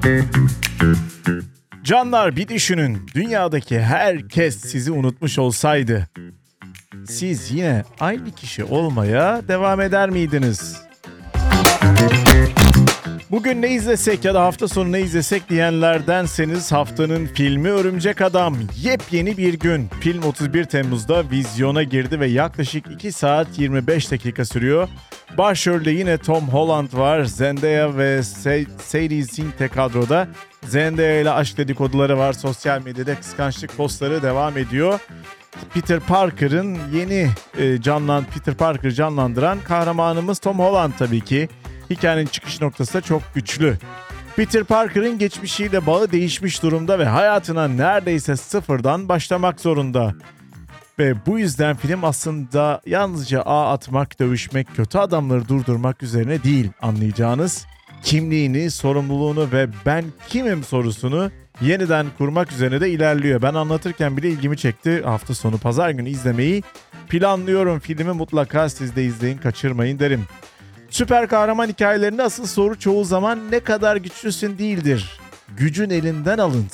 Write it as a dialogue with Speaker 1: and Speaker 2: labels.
Speaker 1: Canlar, bir düşünün. Dünyadaki herkes sizi unutmuş olsaydı, siz yine aynı kişi olmaya devam eder miydiniz? Bugün ne izlesek ya da hafta sonu ne izlesek diyenlerdenseniz, haftanın filmi Örümcek Adam. Yepyeni bir gün. Film 31 Temmuz'da vizyona girdi ve yaklaşık 2 saat 25 dakika sürüyor. Başrolde yine Tom Holland var. Zendaya ve Sadie Sink de kadroda. Zendaya ile aşk dedikoduları var. Sosyal medyada kıskançlık postları devam ediyor. Peter Parker'ın Peter Parker'ı canlandıran kahramanımız Tom Holland tabii ki. Hikayenin çıkış noktası da çok güçlü. Peter Parker'ın geçmişiyle bağı değişmiş durumda ve hayatına neredeyse sıfırdan başlamak zorunda. Ve bu yüzden film aslında yalnızca ağ atmak, dövüşmek, kötü adamları durdurmak üzerine değil, anlayacağınız. Kimliğini, sorumluluğunu ve ben kimim sorusunu yeniden kurmak üzerine de ilerliyor. Ben anlatırken bile ilgimi çekti. Hafta sonu pazar günü izlemeyi planlıyorum. Filmi mutlaka siz de izleyin, kaçırmayın derim. Süper kahraman hikayelerinde asıl soru çoğu zaman ne kadar güçlüsün değildir. Gücün elinden alınsın.